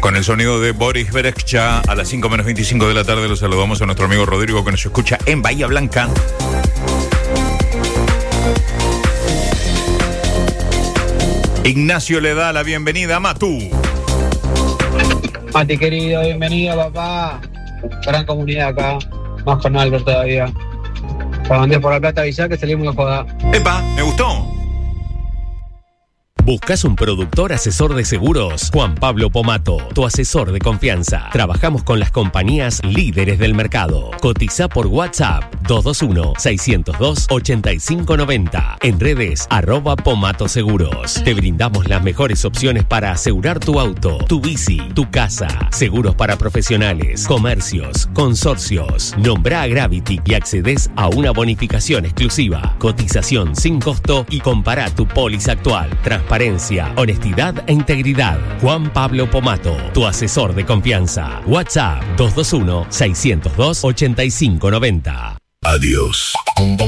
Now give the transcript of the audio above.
Con el sonido de Boris Berechcha a las 5 menos 25 de la tarde los saludamos a nuestro amigo Rodrigo que nos escucha en Bahía Blanca. Ignacio le da la bienvenida a Matú. Mati querido, bienvenido papá. Gran comunidad acá, más con Albert todavía. Cuando andes por la plata avisar que salimos de joda. Epa, me gustó. ¿Buscas un productor asesor de seguros? Juan Pablo Pomato, tu asesor de confianza. Trabajamos con las compañías líderes del mercado. Cotiza por WhatsApp 221-602-8590. En redes @Pomato Seguros. Te brindamos las mejores opciones para asegurar tu auto, tu bici, tu casa. Seguros para profesionales, comercios, consorcios. Nombra a Gravity y accedes a una bonificación exclusiva. Cotización sin costo y compara tu póliza actual. Transparencia, honestidad e integridad. Juan Pablo Pomato, tu asesor de confianza. WhatsApp 221-602-8590. Adiós.